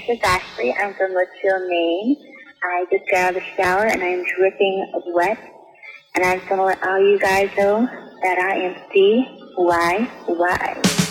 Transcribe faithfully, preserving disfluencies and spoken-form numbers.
is Ashley. I'm from Litchfield, Maine. I just got out of the shower and I'm dripping wet. And I just want to let all you guys know that I am C Y Y.